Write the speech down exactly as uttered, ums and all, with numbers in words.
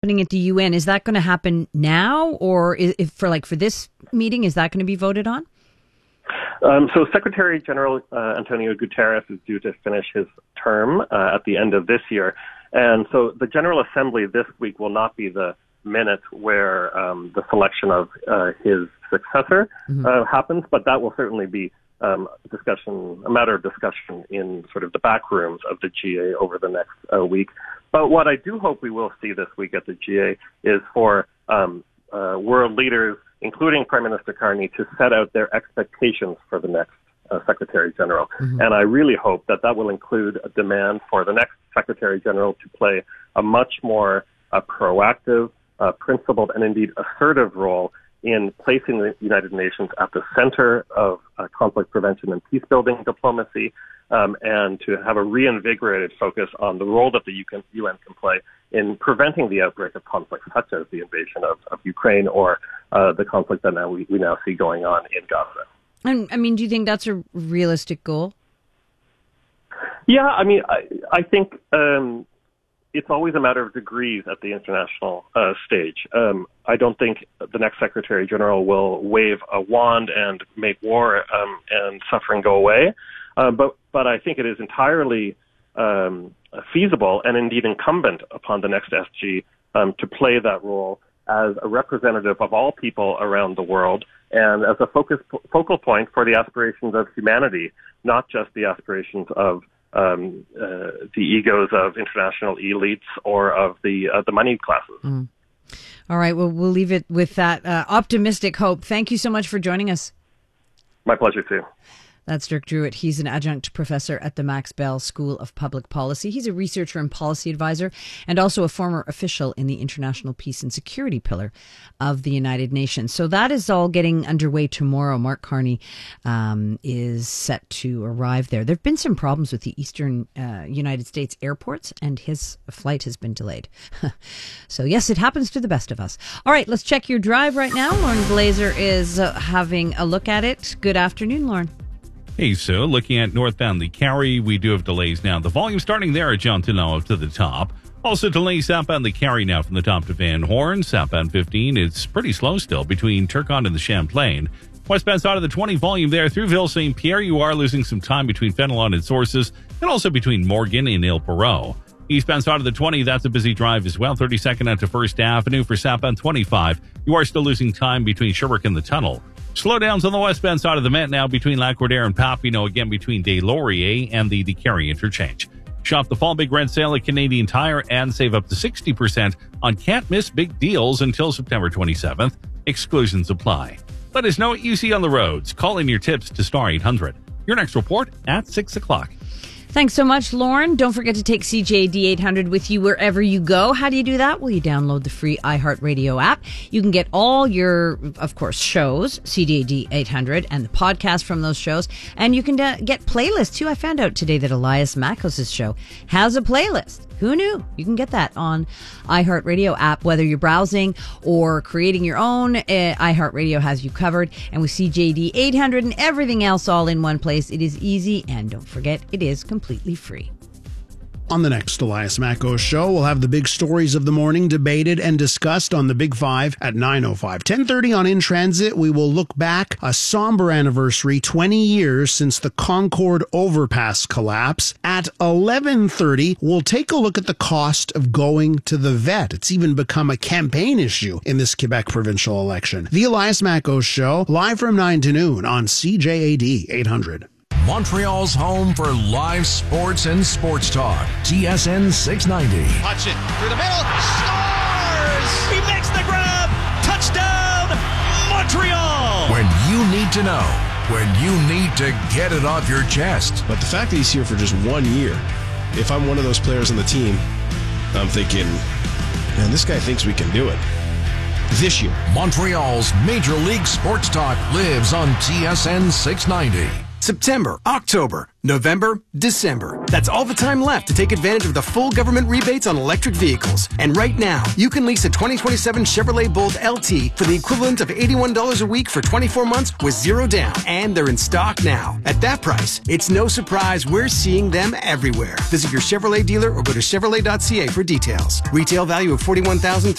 happening at the U N, is that going to happen now, or is, if for like for this meeting, is that going to be voted on? Um, so Secretary General uh, Antonio Guterres is due to finish his term uh, at the end of this year. And so the General Assembly this week will not be the minute where um, the selection of uh, his successor mm-hmm. uh, happens, but that will certainly be um, discussion, a matter of discussion in sort of the back rooms of the G A over the next uh, week. But what I do hope we will see this week at the G A is for um, uh, world leaders, including Prime Minister Carney, to set out their expectations for the next uh, Secretary General. Mm-hmm. And I really hope that that will include a demand for the next Secretary General to play a much more uh, proactive, uh, principled, and indeed assertive role in placing the United Nations at the center of uh, conflict prevention and peace-building diplomacy, um, and to have a reinvigorated focus on the role that the U N can play in preventing the outbreak of conflicts such as the invasion of, of Ukraine or uh, the conflict that now we, we now see going on in Gaza. And I mean, do you think that's a realistic goal? Yeah, I mean, I, I think um, it's always a matter of degrees at the international uh, stage. Um, I don't think the next Secretary General will wave a wand and make war um, and suffering go away. Uh, but, but I think it is entirely um, feasible and indeed incumbent upon the next S G um, to play that role as a representative of all people around the world and as a focus, focal point for the aspirations of humanity, not just the aspirations of um, uh, the egos of international elites or of the uh, the moneyed classes. Mm. All right, well, we'll leave it with that uh, optimistic hope. Thank you so much for joining us. My pleasure, too. That's Dirk Druitt. He's an adjunct professor at the Max Bell School of Public Policy. He's a researcher and policy advisor and also a former official in the International Peace and Security Pillar of the United Nations. So that is all getting underway tomorrow. Mark Carney um, is set to arrive there. There have been some problems with the eastern uh, United States airports, and his flight has been delayed. So yes, it happens to the best of us. All right, let's check your drive right now. Lauren Glazer is uh, having a look at it. Good afternoon, Lauren. Hey, so looking at northbound Lee Carry, we do have delays now. The volume starting there at John Tanoa up to the top. Also delays southbound Lee Carry now from the top to Van Horn. Southbound fifteen, it's pretty slow still between Turcotte and the Champlain. Westbound side of the twenty, volume there through Ville Saint Pierre. You are losing some time between Fenelon and Sources, and also between Morgan and Il Perot. Eastbound side of the twenty, that's a busy drive as well. thirty-second out to First Avenue for southbound twenty-five. You are still losing time between Sherbrooke and the Tunnel. Slowdowns on the westbound side of the Met now between Lac-Cordaire and Papineau, again between Des Lauriers and the DeCarry interchange. Shop the fall big red sale at Canadian Tire and save up to sixty percent on can't miss big deals until September twenty-seventh. Exclusions apply. Let us know what you see on the roads. Call in your tips to star eight hundred. Your next report at six o'clock. Thanks so much, Lauren. Don't forget to take C J D eight hundred with you wherever you go. How do you do that? Well, you download the free iHeartRadio app. You can get all your, of course, shows, C J D eight hundred, and the podcast from those shows. And you can uh, get playlists, too. I found out today that Elias Makos' show has a playlist. Who knew? You can get that on iHeartRadio app, whether you're browsing or creating your own. Uh, iHeartRadio has you covered. And with C J D eight hundred and everything else all in one place, it is easy. And don't forget, it is completely free. On the next Elias Makos show, we'll have the big stories of the morning debated and discussed on the Big Five at nine oh five. ten thirty on In Transit, we will look back a somber anniversary, twenty years since the Concord overpass collapse. At eleven thirty, we'll take a look at the cost of going to the vet. It's even become a campaign issue in this Quebec provincial election. The Elias Makos show, live from nine to noon on C J A D eight hundred. Montreal's home for live sports and sports talk. T S N six ninety. Hutchin through the middle. Scores! He makes the grab. Touchdown, Montreal! When you need to know. When you need to get it off your chest. But the fact that he's here for just one year, if I'm one of those players on the team, I'm thinking, man, this guy thinks we can do it. This year. Montreal's Major League Sports Talk lives on T S N six ninety. September, October, November, December. That's all the time left to take advantage of the full government rebates on electric vehicles. And right now, you can lease a twenty twenty-seven Chevrolet Bolt L T for the equivalent of eighty-one dollars a week for twenty-four months with zero down. And they're in stock now. At that price, it's no surprise we're seeing them everywhere. Visit your Chevrolet dealer or go to Chevrolet dot C A for details. Retail value of forty-one thousand dollars